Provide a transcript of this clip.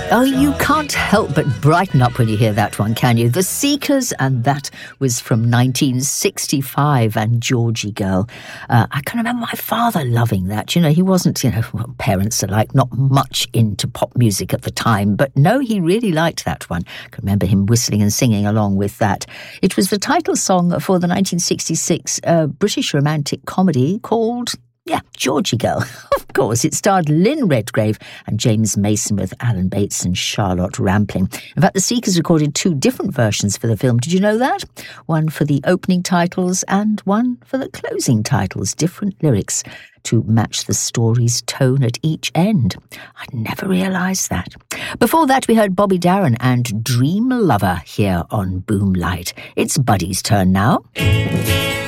Oh, you can't help but brighten up when you hear that one, can you? The Seekers, and that was from 1965, and Georgie Girl. I can remember my father loving that. You know, he wasn't, well, parents are like not much into pop music at the time, but no, he really liked that one. I can remember him whistling and singing along with that. It was the title song for the 1966 British romantic comedy called... Georgie Girl. Of course, it starred Lynn Redgrave and James Mason with Alan Bates and Charlotte Rampling. In fact, the Seekers recorded 2 different versions for the film. Did you know that? One for the opening titles and one for the closing titles. Different lyrics to match the story's tone at each end. I'd never realised that. Before that, we heard Bobby Darin and Dream Lover here on Boomlight. It's Buddy's turn now.